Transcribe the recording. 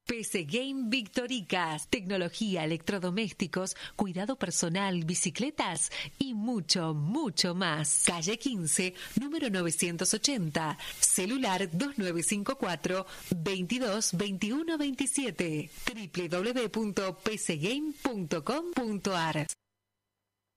PC Game Victoricas, tecnología, electrodomésticos, cuidado personal, bicicletas y mucho, mucho más. Calle 15, número 980, celular 2954 22 21 27, www.pcgame.com.ar.